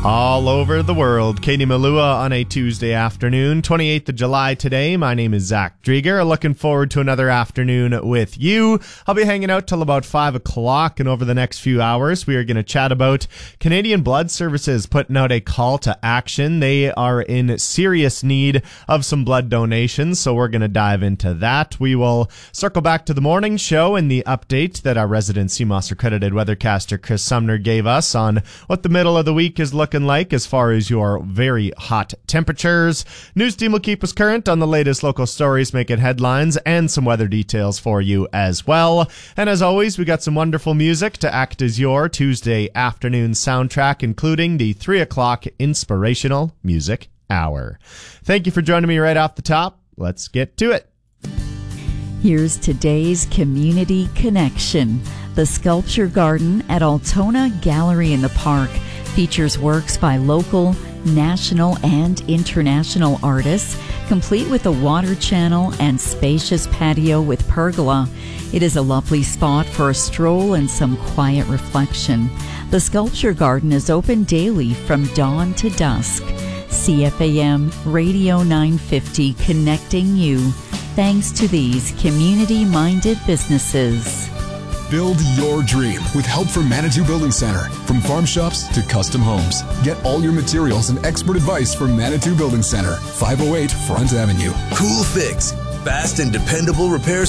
All over the world, Katie Malua on a Tuesday afternoon, 28th of July today. My name is Zach Drieger. Looking forward to another afternoon with you. I'll be hanging out till about 5 o'clock, and over the next few hours, we are going to chat about Canadian Blood Services putting out a call to action. They are in serious need of some blood donations, so we're going to dive into that. We will circle back to the morning show and the update that our resident CMOS accredited weathercaster Chris Sumner gave us on what the middle of the week is looking like as far as your very hot temperatures. News team will keep us current on the latest local stories making headlines and some weather details for you as well. And as always, we got some wonderful music to act as your Tuesday afternoon soundtrack, including the 3 o'clock Inspirational Music Hour. Thank you for joining me right off the top. Let's get to it. Here's today's Community Connection. The Sculpture Garden at Altona Gallery in the Park features works by local, national, and international artists, complete with a water channel and spacious patio with pergola. It is a lovely spot for a stroll and some quiet reflection. The Sculpture Garden is open daily from dawn to dusk. CFAM Radio 950, connecting you. Thanks to these community-minded businesses. Build your dream with help from Manitou Building Center. From farm shops to custom homes. Get all your materials and expert advice from Manitou Building Center, 508 Front Avenue. Cool Fix. Fast and dependable repair